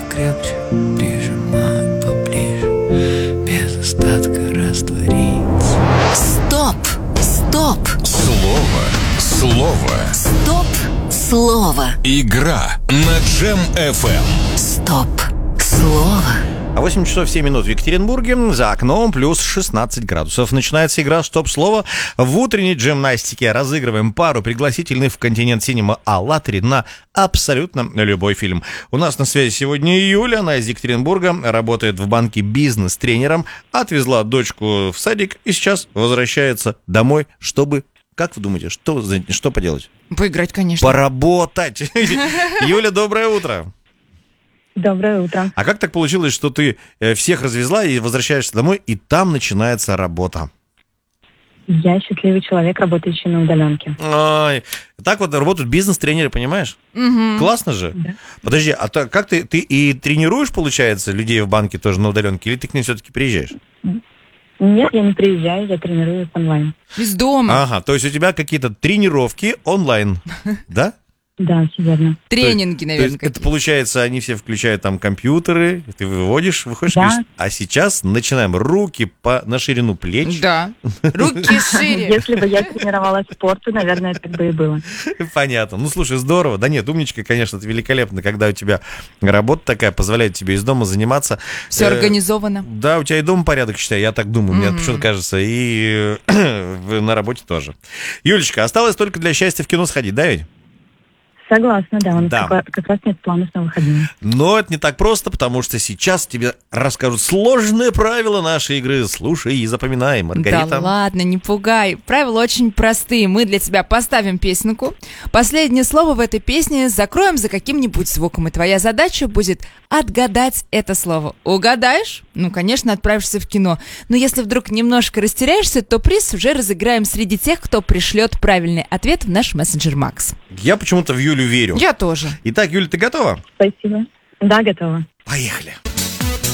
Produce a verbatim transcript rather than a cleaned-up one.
крепче, прижимай поближе, без остатка раствориться. Стоп! Стоп! Слово, слово. Стоп! Слово. Игра на Джем эф эм. Стоп! Слово. А восемь часов семь минут в Екатеринбурге, за окном плюс шестнадцать градусов. Начинается игра «Стоп-слово». В утренней джемнастике разыгрываем пару пригласительных в континент Синема «АЛЛАТРА» на абсолютно любой фильм. У нас на связи сегодня Юля, она из Екатеринбурга, работает в банке бизнес-тренером, отвезла дочку в садик и сейчас возвращается домой, чтобы... Как вы думаете, что, что поделать? Поиграть, конечно. Поработать. Юля, доброе утро. Доброе утро. А как так получилось, что ты всех развезла и возвращаешься домой, и там начинается работа? Я счастливый человек, работающий на удаленке. Ой, так вот работают бизнес-тренеры, понимаешь? Угу. Классно же. Да. Подожди, а то, как ты, ты и тренируешь, получается, людей в банке тоже на удаленке, или ты к ним все-таки приезжаешь? Нет, я не приезжаю, я тренируюсь онлайн. Из дома. Ага, то есть у тебя какие-то тренировки онлайн, да? Да, все верно. Тренинги, То наверное, есть это какие-то. получается, они все включают там компьютеры, ты выводишь, выходишь, Да. говоришь, а сейчас начинаем руки по, на ширину плеч. Да. Руки шире. Если бы я тренировалась в спорте, наверное, так бы и было. Понятно. Ну, слушай, здорово. Да нет, умничка, конечно, это великолепно, когда у тебя работа такая позволяет тебе из дома заниматься. Все Э, организовано. Да, у тебя и дома порядок, считай, я так думаю, мне Мгм. почему-то кажется, и в- на работе тоже. Юлечка, осталось только для счастья в кино сходить, да ведь? Согласна, да, у нас Да. Как, как раз нет планов на выходные. Но это не так просто, потому что сейчас тебе расскажут сложные правила нашей игры. Слушай и запоминай, Маргарита. Да ладно, не пугай. Правила очень простые. Мы для тебя поставим песенку. Последнее слово в этой песне закроем за каким-нибудь звуком. И твоя задача будет отгадать это слово. Угадаешь? Ну, конечно, отправишься в кино. Но если вдруг немножко растеряешься, то приз уже разыграем среди тех, кто пришлет правильный ответ в наш мессенджер Макс. Я почему-то в Юлю верю. Я тоже. Итак, Юля, ты готова? Спасибо. Да, готова. Поехали.